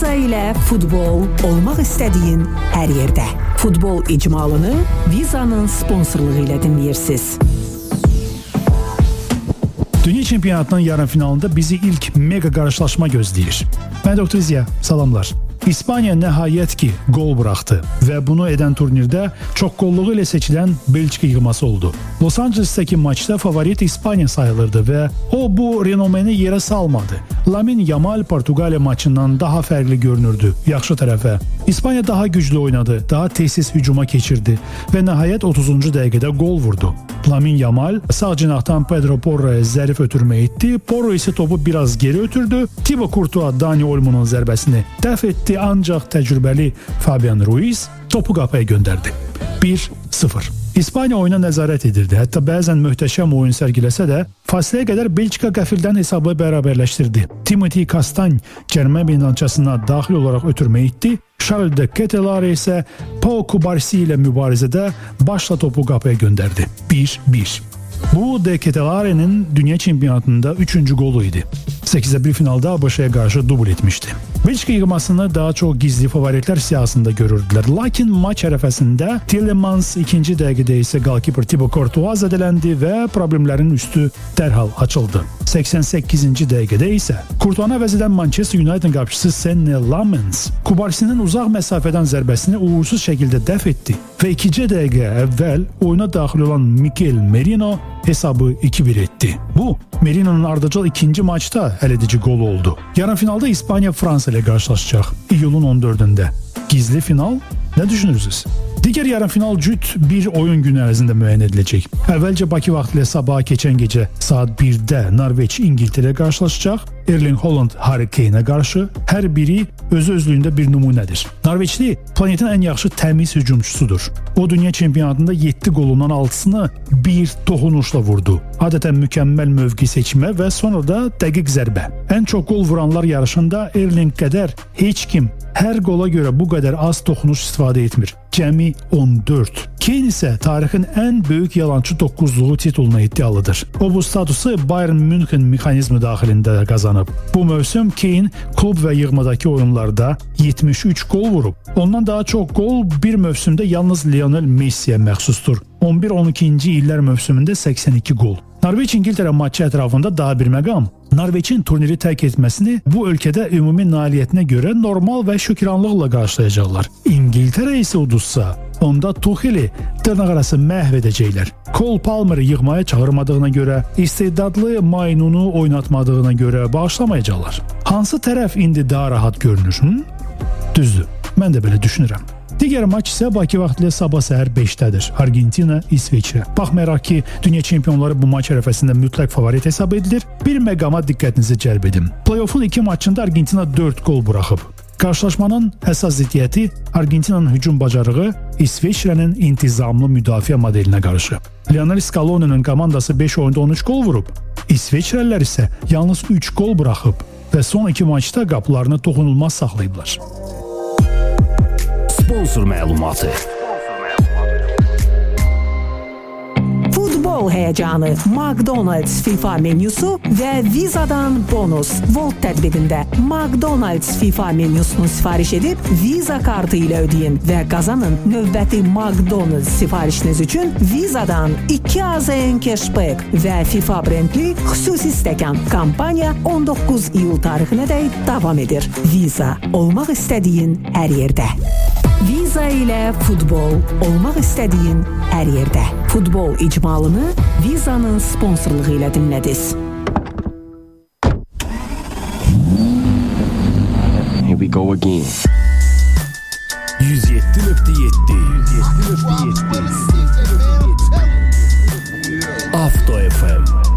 Viza ilə futbol olmaq istədiyin hər yerdə. Futbol icmalını Viza'nın sponsorluğu ilə dinləyirsiniz. Dünya çempionatının yarım finalında bizi ilk mega qarşılaşma gözləyir. Mən Doktor Ziya, salamlar. İspaniya nəhayət ki gol buraxdı və bunu edən turnirdə çox qolluğu ilə seçilən Belçika yığması oldu. Los Angeles'təki maçda favorit İspaniya sayılırdı və o bu renomeni yerə salmadı. Lamine Yamal Portuqaliya maçından daha fərqli görünürdü yaxşı tərəfə. İspaniya daha güclü oynadı, daha tez-tez hücuma keçirdi və nəhayət 30-cu dəqiqədə gol vurdu. Lamine Yamal sağ cinahdan Pedro Porro'ya zərif ötürmə etdi. Porro isə topu biraz geri ötürdü. Thibaut Courtois Dani Olmo'nun zərbəsini dəf etdi, ancaq təcrübəli Fabian Ruiz topu qapıya göndərdi. 1-0. İspaniya oyuna nəzarət edirdi. Hətta bəzən möhtəşəm oyun sərgiləsə də, fasiləyə qədər Belçika qəfildən hesabı bərabərləşdirdi. Timothy Castagne cərimə meydançasına daxil olaraq ötürmə etdi. Charles de Ketelaere isə Pau Cubarsí ilə mübarizədə başla topu qapıya göndərdi. 1-1. Bu de Ketelaere'nin dünya çempionatında 3. golü idi. 8-1 finalda ABŞ-ya qarşı dubl etmişdi. Belçika yığmasını daha çox gizli favoritlər siyasında görürdülər. Lakin maç ərəfəsində Tielemans 2-ci dəqiqədə isə goalkeeper Thibaut Courtois zədələndi və problemlərin üstü dərhal açıldı. 88-ci dəqiqədə isə Courtois-u əvəz edən Manchester United qapıçısı Senne Lammens Cubarsí'nin uzaq məsafədən zərbəsini uğursuz şəkildə dəf etdi və 2-ci dəqiqə əvvəl oyuna daxil olan Mikel Merino hesabı 2-1 etdi. Bu, Merino'nun ardıcıl ikinci maçda əledici gol oldu. Yarım finalda İspaniya Fransa ilə qarşılaşacaq iyulun 14-də. Gizli final, nə düşünürsünüz? Digər yarım final cüt bir oyun günü ərzində müəyyən ediləcək. Əvvəlcə Bakı vaxtı ilə sabaha keçən gecə saat 1-də Norveç İngiltərə qarşılaşacaq. Erling Haaland Harry Kane'ə qarşı hər biri özü-özlüyündə bir nümunədir. Norveçli planetin ən yaxşı təmiz hücumçusudur. O dünya çempionatında 7 qolundan 6-sını bir toxunuşla vurdu. Adətən mükəmməl mövqe seçmə və sonra da dəqiq zərbə. Ən çox qol vuranlar yarışında Erling qədər heç kim hər qola görə bu qədər az toxunuş istifadə etmir. Cəmi 14. Kane isə tarixin ən böyük yalançı 9-luğu tituluna iddialıdır. O bu statusu Bayern München mexanizmi daxilində qazanıb. Bu mövsüm Kane klub və yığmadakı oyunlarda 73 gol vurub. Ondan daha çox gol bir mövsümdə yalnız Lionel Messi'yə məxsusdur. 11-12-ci illər mövsümündə 82 gol. Norveç-İngiltərə maçı ətrafında daha bir məqam. Norveçin turniri tərk etməsini bu ölkədə ümumi nailiyyətinə görə normal və şükranlıqla qarşılayacaqlar. İngiltərə isə uduzsa, onda Tucheli dırnaqarası məhv edəcəklər. Cole Palmer'ı yığmaya çağırmadığına görə, istedadlı Maynunu oynatmadığına görə bağışlamayacaqlar. Hansı tərəf indi daha rahat görünür? Düzdür, mən də belə düşünürəm. Digər maç isə Bakı vaxtı ilə sabah səhər 5-dədir. Argentina, İsveçrə. Baxmayaraq ki, dünya çempionları bu maç ərəfəsində mütləq favorit hesab edilir, bir məqama diqqətinizi cəlb edim. Play-off'un 2 maçında Argentina 4 gol buraxıb. Qarşılaşmanın əsas ziddiyyəti Argentinanın hücum bacarığı İsveçrənin intizamlı müdafiə modelinə qarşı. Lionel Scaloni'nin komandası 5 oyunda 13 gol vurub. İsveçrəlilər isə yalnız 3 gol buraxıb və son 2 maçda qapılarını toxunulmaz saxlayıblar. Sponsor məlumatı. Futbol həyəcanı, McDonald's FIFA menyusu və Viza'dan bonus. Volt tətbiqində McDonald's FIFA menyusunu sifariş edib Visa kartı ilə ödeyin və qazanın növbəti McDonald's sifarişiniz üçün Viza'dan 2 AZN cashback və FIFA brendli xüsusi stəkan. Kampaniya 19 iyul tarixinədək davam edir. Visa, olmaq istədiyin hər yerdə. Viza ilə futbol olmaq istədiyin hər yerdə. Futbol icmalını Viza'nın sponsorluğu ilə dinlədiniz. Here we go again. 107.7 Avto FM.